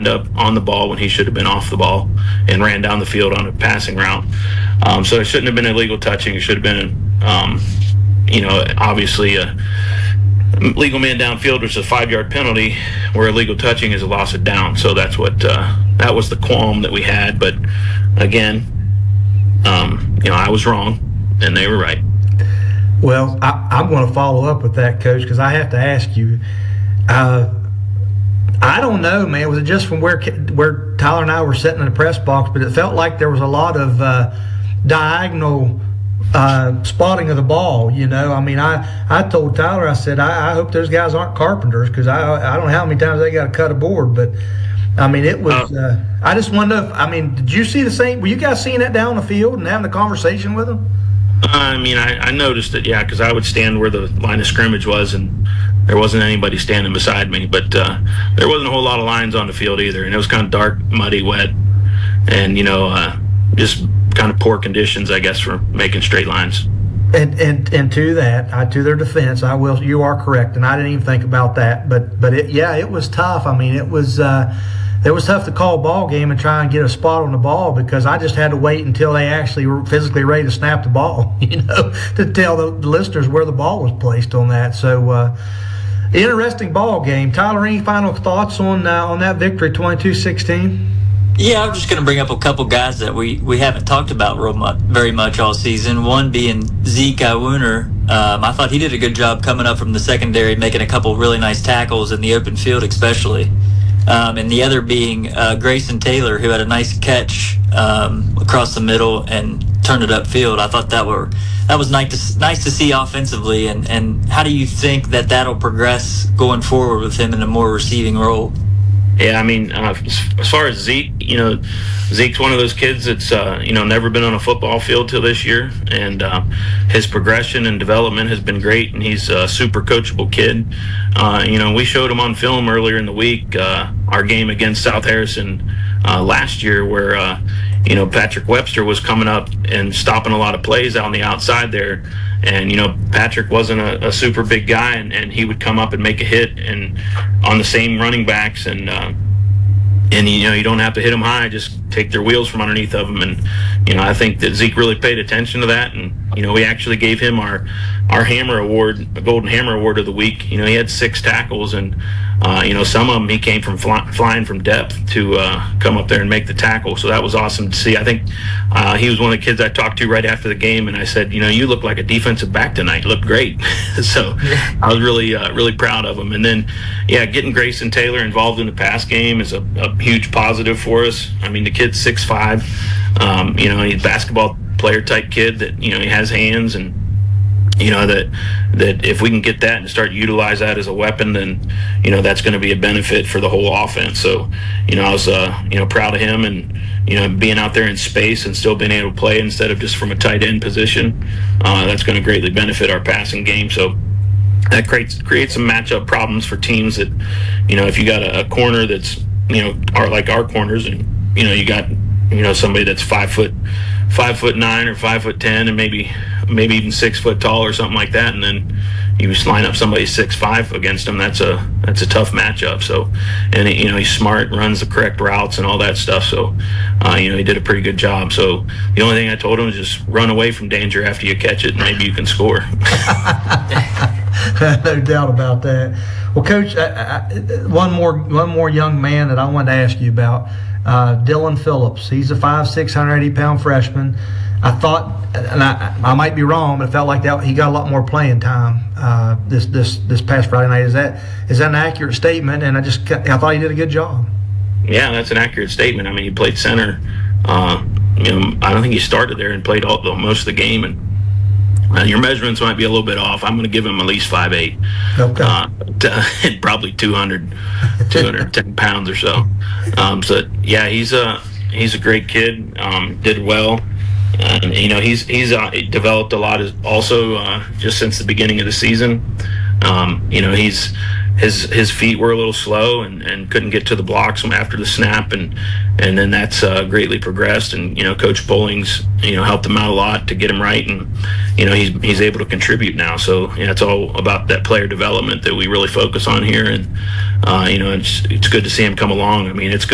lined up on the ball when he should have been off the ball and ran down the field on a passing route. So it shouldn't have been illegal touching. It should have been, obviously a legal man downfield, which is a 5-yard penalty, where illegal touching is a loss of down. So that's what that was the qualm that we had. But again, I was wrong and they were right. Well, I'm going to follow up with that, Coach, because I have to ask you. I don't know, man. Was it just from where Tyler and I were sitting in the press box? But it felt like there was a lot of diagonal spotting of the ball. I mean, I told Tyler, I said, I hope those guys aren't carpenters, because I don't know how many times they got to cut a board. But I mean, it was. I just wonder. Did you see the same? Were you guys seeing that down the field and having a conversation with them? I noticed it, yeah, because I would stand where the line of scrimmage was, and there wasn't anybody standing beside me. But there wasn't a whole lot of lines on the field either, and it was kind of dark, muddy, wet, and just kind of poor conditions, I guess, for making straight lines. And to that, to their defense, you are correct, and I didn't even think about that. But it was tough. I mean, it was tough to call a ball game and try and get a spot on the ball, because I just had to wait until they actually were physically ready to snap the ball, to tell the listeners where the ball was placed on that. So, interesting ball game. Tyler, any final thoughts on that victory, 22-16? Yeah, I'm just going to bring up a couple guys that we haven't talked about very much all season. One being Zeke Iwuner. I thought he did a good job coming up from the secondary, making a couple really nice tackles in the open field especially. And the other being Grayson Taylor, who had a nice catch across the middle and turned it upfield. I thought that was nice to see offensively. And how do you think that'll progress going forward with him in a more receiving role? Yeah, as far as Zeke, Zeke's one of those kids that's, never been on a football field till this year. And his progression and development has been great, and he's a super coachable kid. We showed him on film earlier in the week, our game against South Harrison last year, where, Patrick Webster was coming up and stopping a lot of plays out on the outside there. And, Patrick wasn't a super big guy, and he would come up and make a hit and on the same running backs. And you don't have to hit them high, just take their wheels from underneath of them. And, I think that Zeke really paid attention to that. And, we actually gave him our Hammer Award, the Golden Hammer Award of the week. He had 6 tackles, and, some of them he came from flying from depth to come up there and make the tackle. So that was awesome to see. I think he was one of the kids I talked to right after the game, and I said, you look like a defensive back tonight. You looked great. So I was really proud of him. And then, getting Grayson Taylor involved in the pass game is a huge positive for us. The kid's 6'5". He's a basketball player type kid that, he has hands, and that if we can get that and start to utilize that as a weapon, then that's going to be a benefit for the whole offense. So I was proud of him, and being out there in space and still being able to play instead of just from a tight end position, that's going to greatly benefit our passing game. So that creates some matchup problems for teams that, if you got a corner that's are like our corners, and you got somebody that's 5'9" or 5'10", and maybe even 6 foot tall or something like that, and then you just line up somebody 6'5" against him. That's a tough matchup. So, and he's smart, runs the correct routes and all that stuff. So, he did a pretty good job. So the only thing I told him is just run away from danger after you catch it, and maybe you can score. No doubt about that. Well, Coach, one more young man that I wanted to ask you about. Dylan Phillips. He's a 5'6", 180-pound freshman. I thought, and I might be wrong, but it felt like that he got a lot more playing time this past Friday night. Is that an accurate statement? And I thought he did a good job. Yeah, that's an accurate statement. He played center. I don't think he started there and played most of the game. And your measurements might be a little bit off. I'm going to give him at least 5'8". Okay. Probably 210 pounds or so. So yeah, he's a great kid. Did well. He's developed a lot also just since the beginning of the season. His feet were a little slow and couldn't get to the blocks after the snap, and then that's greatly progressed. And Coach Pollings helped him out a lot to get him right, and he's able to contribute now. So it's all about that player development that we really focus on here, and it's good to see him come along. It's good.